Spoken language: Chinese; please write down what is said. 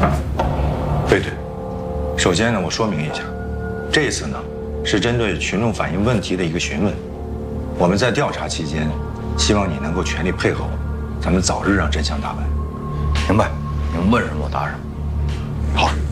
对。首先呢，我说明一下，这次呢是针对群众反映问题的一个询问，我们在调查期间，希望你能够全力配合我们，咱们早日让真相大白。 明白，你们问什么我答什么。好。